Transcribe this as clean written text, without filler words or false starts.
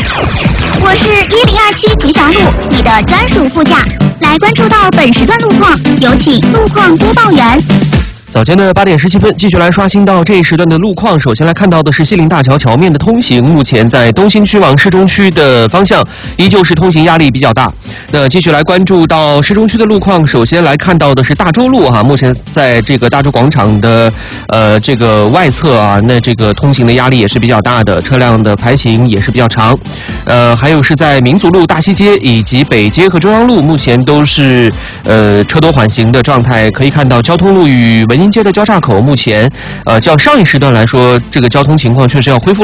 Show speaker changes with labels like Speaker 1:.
Speaker 1: 我是1027吉祥路，你的专属副驾。来关注到本时段路况，有请路况播报员。
Speaker 2: 早间的8点17分，继续来刷新到这一时段的路况。首先来看到的是西陵大桥桥面的通行，目前在东新区往市中区的方向，依旧是通行压力比较大。那继续来关注到市中区的路况，首先来看到的是大洲路哈，目前在这个大洲广场的这个外侧啊，那这个通行的压力也是比较大的，车辆的排行也是比较长。还有是在民族路、大西街以及北街和中央路，目前都是车多缓行的状态。可以看到交通路与文英街的交叉口，目前较上一时段来说，这个交通情况确实要恢复